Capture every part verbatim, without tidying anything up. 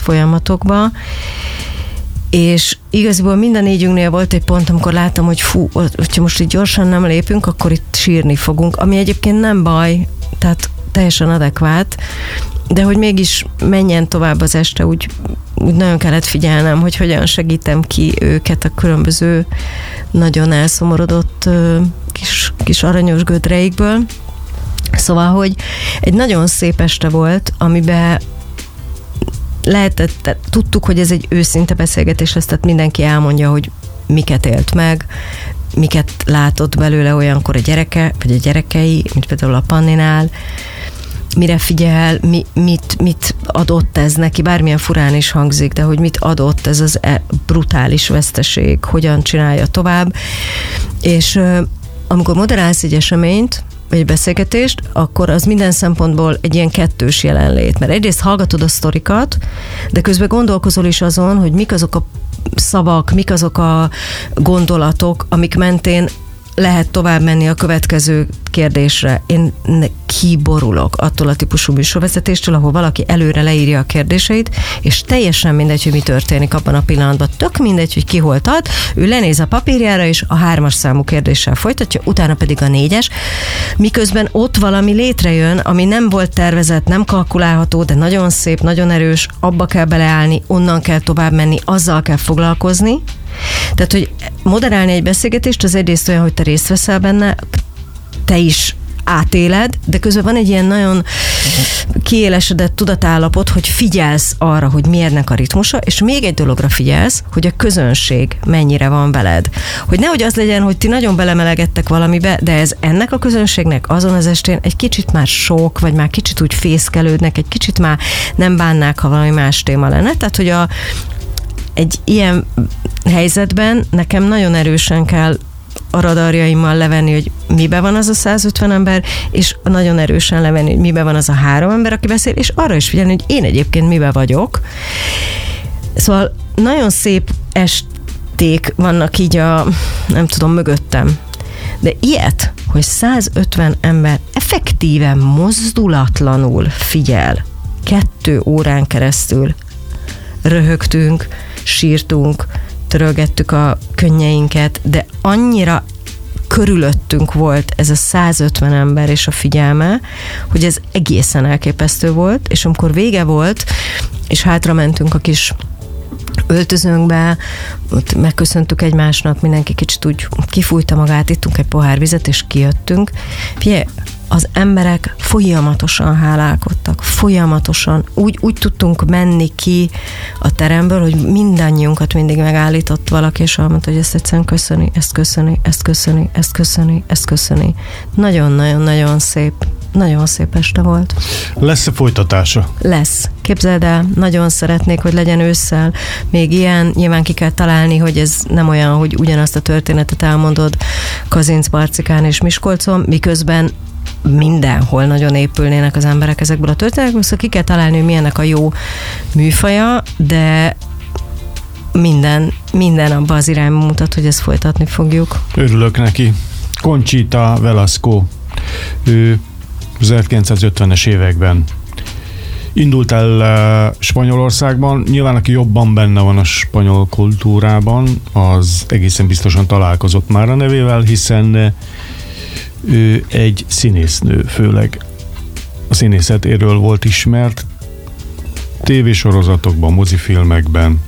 folyamatokba, és igazából minden négyünknél volt egy pont, amikor láttam, hogy fú, hogyha most így gyorsan nem lépünk, akkor itt sírni fogunk, ami egyébként nem baj, tehát teljesen adekvát, de hogy mégis menjen tovább az este, úgy, úgy nagyon kellett figyelnem, hogy hogyan segítem ki őket a különböző nagyon elszomorodott kis, kis aranyos gödreikből. Szóval, hogy egy nagyon szép este volt, amiben lehetett, tehát tudtuk, hogy ez egy őszinte beszélgetés lesz, tehát mindenki elmondja, hogy miket élt meg, miket látott belőle olyankor a gyereke, vagy a gyerekei, mint például a Panninál, mire figyel, mi, mit, mit adott ez neki, bármilyen furán is hangzik, de hogy mit adott ez az brutális veszteség, hogyan csinálja tovább. És amikor moderálsz egy eseményt, vagy egy beszélgetést, akkor az minden szempontból egy ilyen kettős jelenlét. Mert egyrészt hallgatod a sztorikat, de közben gondolkozol is azon, hogy mik azok a szavak, mik azok a gondolatok, amik mentén lehet tovább menni a következő kérdésre. Én kiborulok attól a típusú műsorvezetéstől, ahol valaki előre leírja a kérdéseit, és teljesen mindegy, hogy mi történik abban a pillanatban. Tök mindegy, hogy ki hol tart, ő lenéz a papírjára, és a hármas számú kérdéssel folytatja, utána pedig a négyes, miközben ott valami létrejön, ami nem volt tervezett, nem kalkulálható, de nagyon szép, nagyon erős, abba kell beleállni, onnan kell tovább menni, azzal kell foglalkozni. Tehát, hogy moderálni egy beszélgetést, az egyrészt olyan, hogy te részt veszel benne, te is átéled, de közben van egy ilyen nagyon kiélesedett tudatállapot, hogy figyelsz arra, hogy mi ennek a ritmusa, és még egy dologra figyelsz, hogy a közönség mennyire van veled. Hogy nehogy az legyen, hogy ti nagyon belemelegettek valamibe, de ez ennek a közönségnek azon az estén egy kicsit már sok, vagy már kicsit úgy fészkelődnek, egy kicsit már nem bánnák, ha valami más téma lenne. Tehát, hogy a egy ilyen helyzetben nekem nagyon erősen kell a radarjaimmal levenni, hogy mibe van az a százötven ember, és nagyon erősen levenni, hogy mibe van az a három ember, aki beszél, és arra is figyelni, hogy én egyébként mibe vagyok. Szóval nagyon szép esték vannak így a, nem tudom, mögöttem. De ilyet, hogy százötven ember effektíven mozdulatlanul figyel, kettő órán keresztül röhögtünk, sírtunk, törölgettük a könnyeinket, de annyira körülöttünk volt ez a százötven ember és a figyelme, hogy ez egészen elképesztő volt, és amikor vége volt, és hátra mentünk a kis öltözőnkbe, ott megköszöntük egymásnak, mindenki kicsit úgy kifújta magát, ittunk egy pohár vizet, és kijöttünk. Figyelj, az emberek folyamatosan hálálkodtak, folyamatosan. Úgy, úgy tudtunk menni ki a teremből, hogy mindannyiunkat mindig megállított valaki, és mondta, hogy ezt egyszerűen köszöni, ezt köszöni, ezt köszöni, ezt köszöni, ezt köszöni. Nagyon-nagyon-nagyon szép, nagyon szép este volt. Lesz-e folytatása? Lesz. Képzeld el, nagyon szeretnék, hogy legyen ősszel még ilyen. Nyilván ki kell találni, hogy ez nem olyan, hogy ugyanazt a történetet elmondod Kazinc, Barcikán és Miskolcon, miközben mindenhol nagyon épülnének az emberek ezekből a történetekből, szóval ki kell találni, hogy milyennek a jó műfaja, de minden, minden abban az irányban mutat, hogy ezt folytatni fogjuk. Örülök neki. Conchita Velasco, ő az ezerkilencszázötvenes években indult el Spanyolországban, nyilván aki jobban benne van a spanyol kultúrában, az egészen biztosan találkozott már a nevével, hiszen ő egy színésznő, főleg a színészetéről volt ismert, tévésorozatokban, mozifilmekben,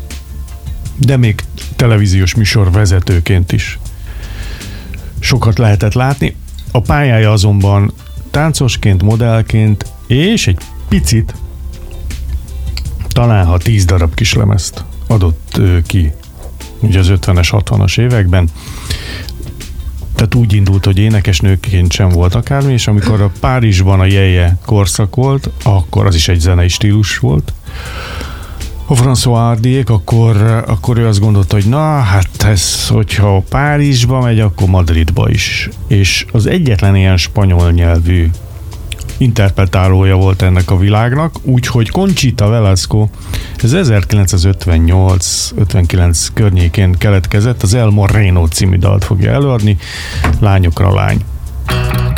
de még televíziós műsor vezetőként is sokat lehetett látni. A pályája azonban táncosként, modellként és egy picit, talán ha tíz darab kislemezt adott ki ugye az ötvenes, hatvanas években. Tehát úgy indult, hogy énekesnőként sem volt akármi, és amikor a Párizsban a jeje korszak volt, akkor az is egy zenei stílus volt. A François Hardyék, akkor, akkor ő azt gondolta, hogy na, hát ez, hogyha Párizsba megy, akkor Madridba is. És az egyetlen ilyen spanyol nyelvű interpretálója volt ennek a világnak, úgyhogy Conchita Velasco ez ezerkilencszázötvennyolc ötvenkilenc környékén keletkezett, az El Moreno című dalt fogja előadni, Lányokra lány.